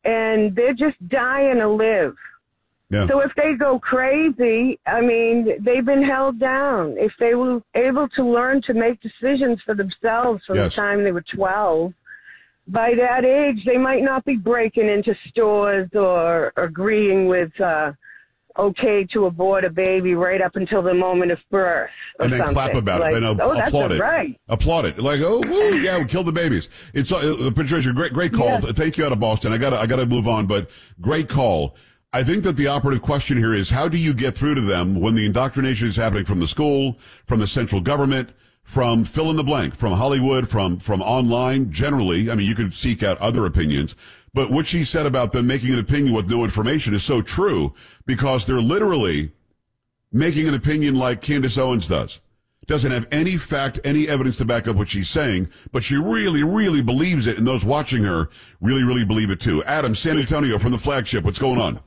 and they're just dying to live. Yeah. So if they go crazy, I mean, they've been held down. If they were able to learn to make decisions for themselves from the time they were 12, by that age, they might not be breaking into stores or agreeing with okay to abort a baby right up until the moment of birth. And then something. clap about it. And applaud it. Right. Applaud it. Like, oh, woo, yeah, we killed the babies. It's Patricia, great call. Yes. Thank you out of Boston. I gotta move on, but great call. I think that the operative question here is, how do you get through to them when the indoctrination is happening from the school, from the central government, from fill in the blank, from Hollywood, from online generally? I mean, you could seek out other opinions, but what she said about them making an opinion with no information is so true, because they're literally making an opinion like Candace Owens does. Doesn't have any fact, any evidence to back up what she's saying, but she really, really believes it, and those watching her really, really believe it too. Adam, San Antonio from the Flagship, what's going on?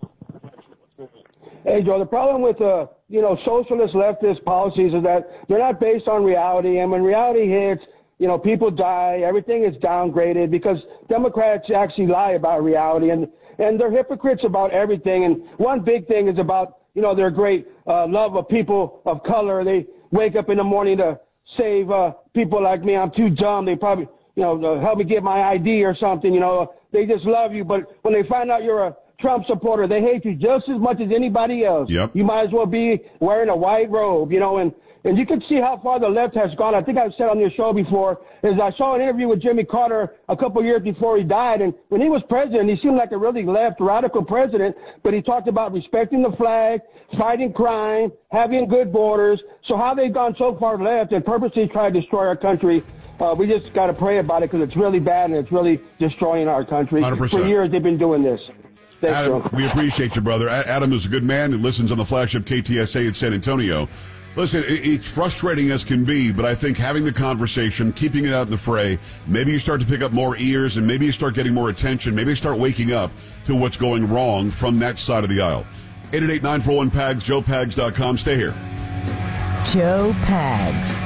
Hey, Joe, the problem with, socialist leftist policies is that they're not based on reality. And when reality hits, people die. Everything is downgraded because Democrats actually lie about reality. And they're hypocrites about everything. And one big thing is about, their great love of people of color. They wake up in the morning to save people like me. I'm too dumb. They probably, help me get my ID or something. They just love you. But when they find out you're a Trump supporter, they hate you just as much as anybody else. Yep. You might as well be wearing a white robe, and you can see how far the left has gone. I think I've said on your show before, is I saw an interview with Jimmy Carter a couple years before he died, and when he was president, he seemed like a really left radical president, but he talked about respecting the flag, fighting crime, having good borders. So how they've gone so far left and purposely tried to destroy our country, we just got to pray about it, because it's really bad and it's really destroying our country. 100%. For years they've been doing this. Thanks, Adam, Joe. we appreciate you, brother. Adam is a good man and listens on the Flagship KTSA in San Antonio. Listen, it's frustrating as can be, but I think having the conversation, keeping it out in the fray, maybe you start to pick up more ears and maybe you start getting more attention. Maybe you start waking up to what's going wrong from that side of the aisle. 888-941-PAGS, joepags.com. Stay here. Joe Pags.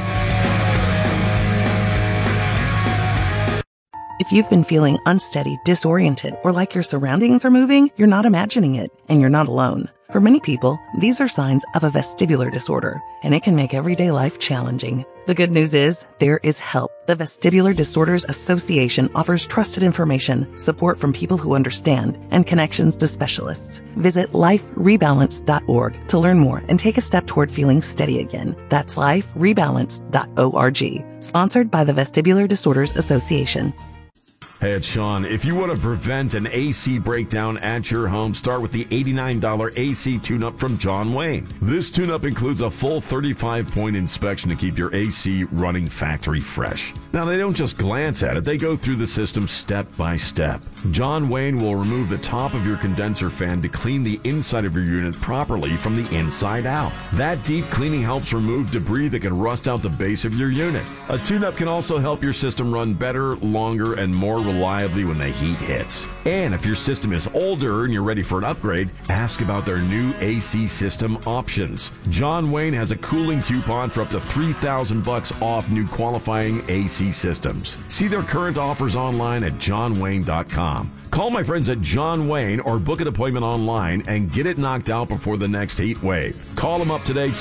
If you've been feeling unsteady, disoriented, or like your surroundings are moving, you're not imagining it, and you're not alone. For many people, these are signs of a vestibular disorder, and it can make everyday life challenging. The good news is, there is help. The Vestibular Disorders Association offers trusted information, support from people who understand, and connections to specialists. Visit liferebalance.org to learn more and take a step toward feeling steady again. That's liferebalance.org. Sponsored by the Vestibular Disorders Association. Hey, it's Sean. If you want to prevent an AC breakdown at your home, start with the $89 AC tune-up from John Wayne. This tune-up includes a full 35-point inspection to keep your AC running factory fresh. Now, they don't just glance at it. They go through the system step by step. John Wayne will remove the top of your condenser fan to clean the inside of your unit properly from the inside out. That deep cleaning helps remove debris that can rust out the base of your unit. A tune-up can also help your system run better, longer, and more reliably when the heat hits. And if your system is older and you're ready for an upgrade, ask about their new AC system options. John Wayne has a cooling coupon for up to $3,000 off new qualifying AC systems. See their current offers online at johnwayne.com. Call my friends at John Wayne or book an appointment online and get it knocked out before the next heat wave. Call them up today,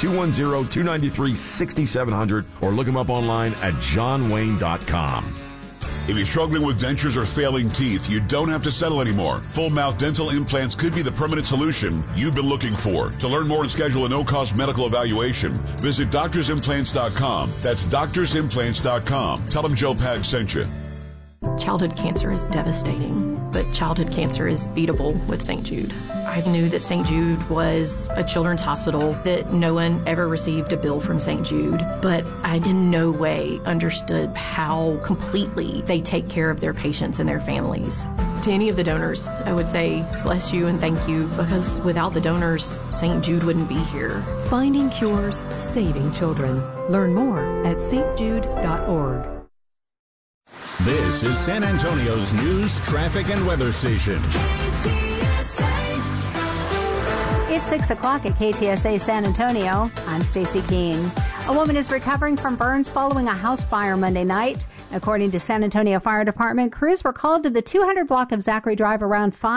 210-293-6700, or look them up online at johnwayne.com. If you're struggling with dentures or failing teeth, you don't have to settle anymore. Full mouth dental implants could be the permanent solution you've been looking for. To learn more and schedule a no-cost medical evaluation, visit doctorsimplants.com. That's doctorsimplants.com. Tell them Joe Pags sent you. Childhood cancer is devastating, but childhood cancer is beatable with St. Jude. I knew that St. Jude was a children's hospital, that no one ever received a bill from St. Jude, but I in no way understood how completely they take care of their patients and their families. To any of the donors, I would say bless you and thank you, because without the donors, St. Jude wouldn't be here. Finding cures, saving children. Learn more at stjude.org. This is San Antonio's news, traffic, and weather station. It's 6 o'clock at KTSA San Antonio. I'm Stacy Keene. A woman is recovering from burns following a house fire Monday night. According to San Antonio Fire Department, crews were called to the 200 block of Zachary Drive around 5